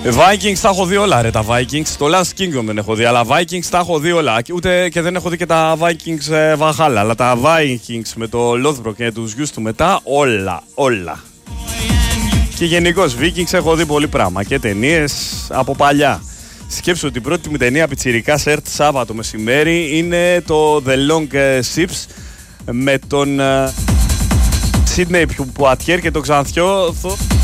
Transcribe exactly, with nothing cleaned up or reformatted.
Vikings τα έχω δει όλα, ρε, τα Vikings. Το Last Kingdom δεν έχω δει, αλλά Vikings τα έχω δει όλα. Ούτε και δεν έχω δει και τα Vikings ε, Valhalla. Αλλά τα Vikings με το Lothbrok και τους γιους του μετά, όλα, όλα. Και γενικώς Vikings έχω δει πολύ πράγμα και ταινίες από παλιά. Σκέψου ότι η πρώτη μου ταινία πιτσιρικά ΕΡΤ Σάββατο μεσημέρι είναι το The Long Ships με τον Σίδνεϊ Πουατιέρ και τον Ξανθιό.